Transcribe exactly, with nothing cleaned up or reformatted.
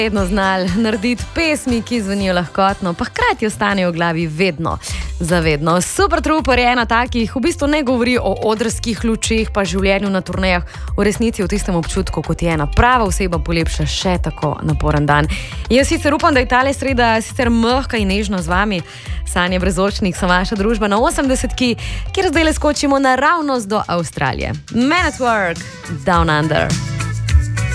vedno znali narediti pesmi, ki zvenijo lahkotno, pa hkrati ostanejo v glavi vedno, zavedno. Super Trooper je ena takih, v bistvu ne govori o odrskih lučeh, pa življenju na turnejah, v resnici v tistem občutku, kot je ena prava oseba polepša še tako naporen dan. Jaz sicer upam, da je tale sreda sicer mehka in nežna z vami. Sanje Brezočnik so vaša družba na osemdesetki, kjer zdaj le skočimo naravnost do Avstralije. Man at Work, Down Under.